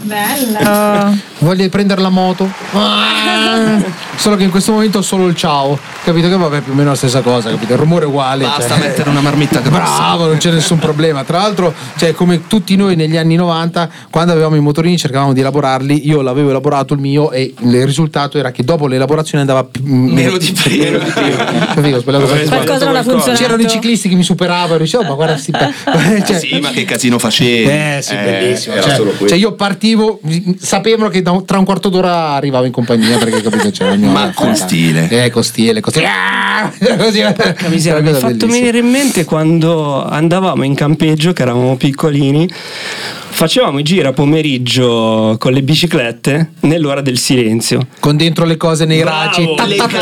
Bello. Voglio prendere la moto. Solo che in questo momento ho solo il ciao. Capito che vabbè, più o meno la stessa cosa, capito? Il rumore è uguale. Basta mettere una marmitta grossa. Bravo, non c'è nessun problema. Tra l'altro, cioè, come tutti noi negli anni 90, quando avevamo i motorini cercavamo di elaborarli. Io l'avevo elaborato il mio e il risultato era che dopo l'elaborazione andava meno di prima. Capito? Qualcosa non ha funzionato. C'erano i ciclisti che mi superavano e dicevo, ma guarda cioè, sì, ma che casino facevi. sì, bellissimo. Era solo quello. Cioè io partivo, sapevano che tra un quarto d'ora arrivavo in compagnia, perché capito c'era il mio ma con stile. con stile. Così, Porca miseria, mi hai fatto venire in mente quando andavamo in campeggio, che eravamo piccolini, facevamo i giri a pomeriggio con le biciclette nell'ora del silenzio, con dentro le cose nei racci, le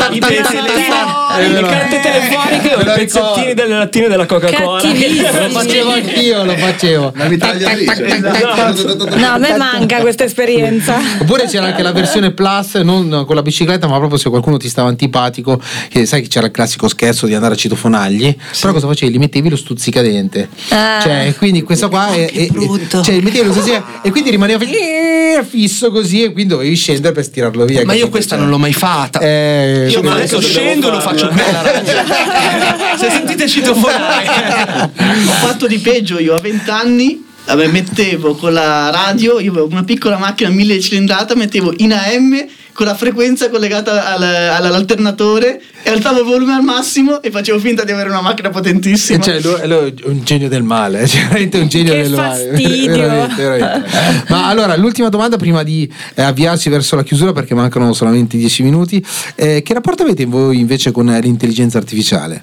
carte telefoniche o i pezzettini delle lattine della Coca-Cola. lo facevo anch'io, lo facevo. La mitragliatrice. No, a me manca questa esperienza. Oppure c'era anche la versione plus, non con la bicicletta, ma proprio se qualcuno ti stava antipatico, che sai che c'era il classico scherzo di andare a citofonargli, però cosa facevi? Gli mettevi lo stuzzicadente, cioè quindi questa qua cioè mettevi lo stuzzicadente e quindi rimaneva fisso così, e quindi dovevi scendere per stirarlo via. Ma io questa non l'ho mai fatta. Io adesso scendo e lo faccio qui alla radio. Se sentite citofonare. Ho fatto di peggio io a 20 anni. Mettevo con la radio, io avevo una piccola macchina 1000 cilindrata, mettevo in AM con la frequenza collegata all'alternatore e alzavo il volume al massimo e facevo finta di avere una macchina potentissima. Cioè lui è un genio del male, cioè veramente un genio del male. Veramente. Ma allora l'ultima domanda prima di avviarci verso la chiusura, perché mancano solamente 10 minuti, che rapporto avete voi invece con l'intelligenza artificiale?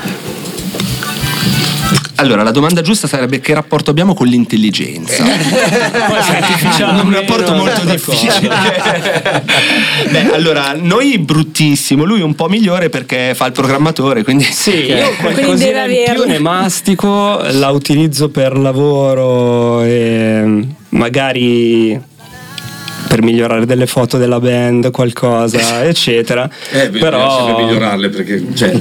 Allora, la domanda giusta sarebbe: che rapporto abbiamo con l'intelligenza? Un rapporto molto difficile. Beh, allora, noi bruttissimo, lui un po' migliore perché fa il programmatore, quindi sì, io qualcosina in più ne mastico, la utilizzo per lavoro e magari per migliorare delle foto della band, qualcosa, eccetera. Però sempre migliorarle, perché è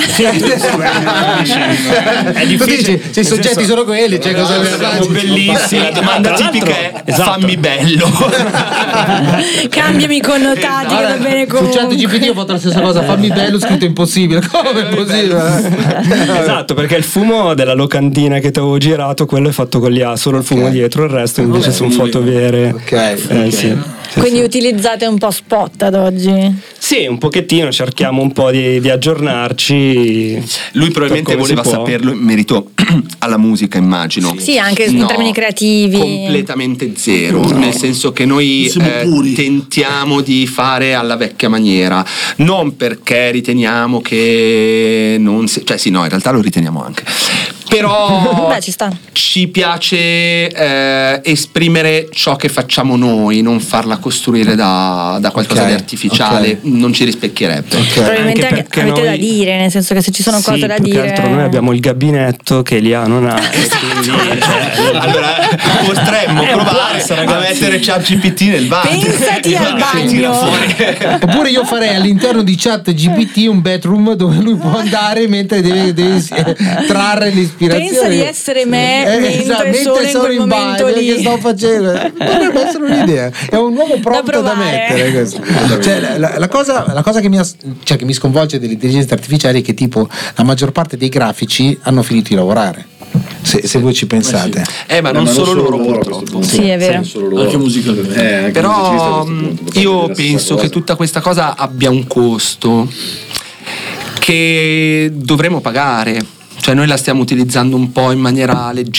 difficile. Se i soggetti sono quelli, cioè cosa bellissima. La domanda tipica è: fammi bello. Cambiami i connotati, che va bene comunque. Su ChatGPT ho fatto la stessa cosa, fammi bello, scritto impossibile. Come è possibile? Esatto, perché il fumo della locandina che ti avevo girato, quello è fatto con l'IA, solo il fumo dietro, il resto invece sono foto vere. Sì. Quindi utilizzate un po' spot ad oggi? Sì, un pochettino, cerchiamo un po' di aggiornarci. Lui probabilmente voleva saperlo in merito alla musica, immagino. Sì, anche in termini creativi. Completamente zero, nel senso che noi tentiamo di fare alla vecchia maniera, non perché riteniamo che non si, cioè sì, no, in realtà lo riteniamo anche. Però ci sta. Ci piace esprimere ciò che facciamo noi, non farla costruire da qualcosa di artificiale, non ci rispecchierebbe. Probabilmente avete da dire, nel senso che se ci sono cose da più dire. Che altro noi abbiamo il gabinetto che l'IA non ha. Quindi, allora potremmo provare a mettere ChatGPT nel bagno. Pensati al bagno. Oppure io farei all'interno di ChatGPT un bedroom dove lui può andare mentre deve trarre l'ispirazione. Pensa di essere me mentre sono in quel momento lì. Che sto facendo? Potrebbe essere un'idea. È un nuovo prompt da mettere. Questo. Cioè, la cosa che mi sconvolge delle intelligenze artificiali è che tipo la maggior parte dei grafici hanno finito di lavorare. Se voi ci pensate. Ma non solo loro purtroppo. Sì, è vero. Anche musicalmente. Però io penso che tutta questa cosa abbia un costo che dovremo pagare. Cioè noi la stiamo utilizzando un po' in maniera leggera.